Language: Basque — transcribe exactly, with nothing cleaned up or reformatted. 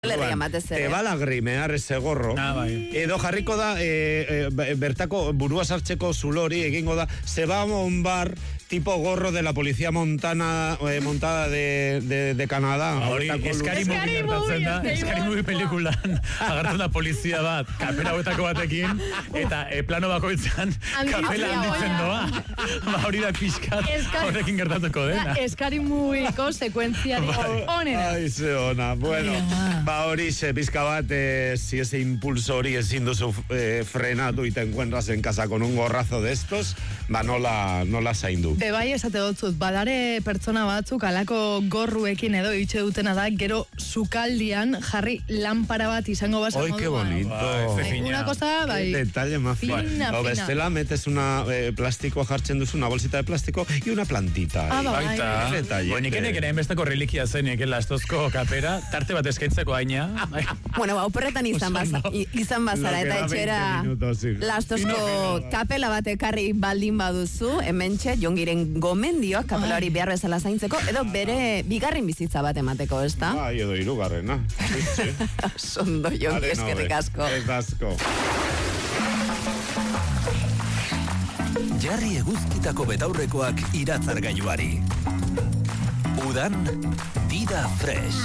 Te va lagrimear ese gorro. Ah, bai. Edo jarriko da, e, e, bertako burua sartzeko zulori egingo da, se va a un bar tipo gorro de la policía montana, eh, montada de, de, de Canadá. Hori, eskari mugi gertatzen da, eskari mugi pelikulan agartzen da polizia bat, kapela hauetako batekin, eta e, plano bakoitzan kapela handitzen doa. Ba, hori da pixkat, horrekin gertatuko dena. Eskari mugiko sekuentziari onena. Ai, ze ona. Bueno, ba hori se pizka bat, eh, si ese impulso hori ezin duzu eh, frenatu y te encuentras en casa con un gorrazo de estos, ba nola, nola zaindu. Bebai esate dotzut, badare pertsona batzuk alako gorruekin edo itxe dutena da, gero sukaldian jarri lanpara bat izango basa moduan. Oi, que bonito. Bai, una cosa, bai. Detalle más fina, fina. O bestela metes una eh, plástico jartzen duzu, una bolsita de plástico y una plantita. Ah, bai. Baita. Bueno, ikenek ere enbesteko relikia zenik, lastozko kapera, tarte bat eskaintzeko aina. Bueno, ba, oporretan izan baza, izan bazara, eta etxera lastozko kapela bat ekarri baldin baduzu, hementxe jongiren gomendioak kapela hori behar bezala zaintzeko, edo bere bigarren bizitza bat emateko, ez da? Bai, edo hirugarrena. Sondo jongi, eskerrik asko. Ez asko. Jarri eguzkitako betaurrekoak iratzargailuari. Udan, Dida Fresh.